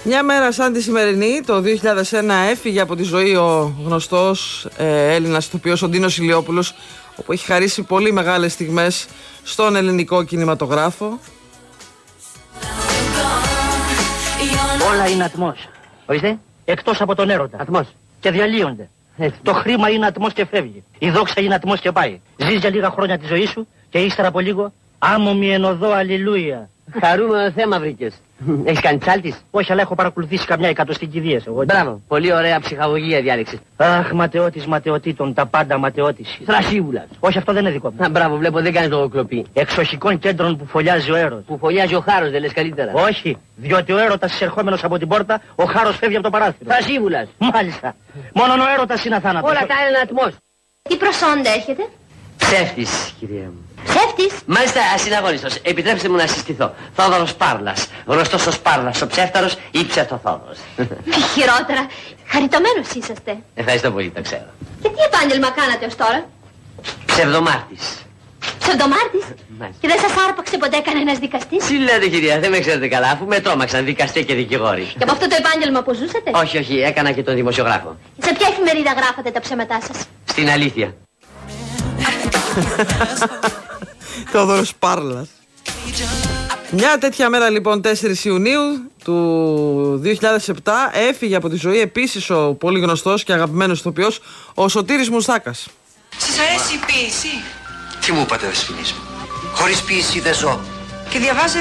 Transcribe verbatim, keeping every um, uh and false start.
Μια μέρα σαν τη σημερινή, το δύο χιλιάδες ένα, έφυγε από τη ζωή ο γνωστός ε, Έλληνας ηθοποιός ο Ντίνος Ηλιόπουλος, όπου έχει χαρίσει πολύ μεγάλες στιγμές στον ελληνικό κινηματογράφο. Όλα είναι ατμός. Ορίστε. Εκτός από τον έρωτα. Ατμός. Και διαλύονται. Έτσι. Το χρήμα είναι ατμός και φεύγει. Η δόξα είναι ατμός και πάει. Ζεις για λίγα χρόνια τη ζωή σου και ύστερα από λίγο άμμομη εν οδό, αλληλούια. Χαρούμενο θέμα βρήκες. Έχεις κάνει τσάλτης? Όχι, αλλά έχω παρακολουθήσει καμιά εκατοστή κηδείες εγώ. Μπράβο, πολύ ωραία ψυχαγωγία διάλεξες. Αχ, ματαιώτης ματαιωτήτων, τα πάντα ματαιώτης. Θρασίβουλας. Όχι, αυτό δεν είναι δικό μου. Α, μπράβο, βλέπω δεν κάνεις λογοκλοπή. Εξοχικών κέντρων που φωλιάζει ο έρος. Που φωλιάζει ο χάρος, δεν λες καλύτερα? Όχι, διότι ο έρωτας εισερχόμενος από την πόρτα, ο χάρος φεύγει από το παράθυρο. Θρασίβουλας. Μάλιστα. Μόνον ο έρωτας είναι αθάνατος. Όλα τα είναι ατμός. Τι προσόντα έχετε? Ψεύτης, κυρία μου. Ψεύτης? Μάλιστα, ασυναγωνιστός. Επιτρέψτε μου να συστηθώ. Θόδωρος Πάρλας. Γνωστός ως Πάρλας, ο ψεύταρος ή ψευτοθόδωρος. Τι χειρότερα. Χαριτωμένος είσαστε. Ευχαριστώ πολύ, το ξέρω. Και τι επάγγελμα κάνατε ως τώρα? Ψευδομάρτης. Ψευδομάρτης? Μάλιστα. Και δεν σας άρπαξε ποτέ κανένας δικαστής? Τι λέτε, κυρία, δεν με ξέρετε καλά, αφού με τρόμαξαν δικαστή και δικηγόροι. Και από αυτό το επάγγελμα που ζούσατε? Όχι, όχι, έκανα και τον δημοσιογράφο. Σε ποια εφημερίδα γράφατε τα ψέματά σας? Στην αλήθεια. Θόδωρος Πάρλας. Μια τέτοια μέρα λοιπόν, τέσσερις Ιουνίου του δύο χιλιάδες επτά, έφυγε από τη ζωή επίσης ο πολύ γνωστός και αγαπημένος ηθοποιός ο Σωτήρης Μουστάκας. Σας αρέσει η ποίηση? Τι μου είπατε, δεσποινής μου? Χωρίς ποίηση δεν ζω. Και διαβάζετε